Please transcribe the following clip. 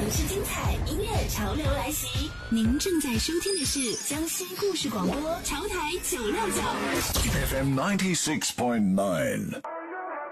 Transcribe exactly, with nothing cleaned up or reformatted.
市精彩，音乐潮流来袭。您正在收听的是江西故事广播潮台九六九 F M ninety six point nine。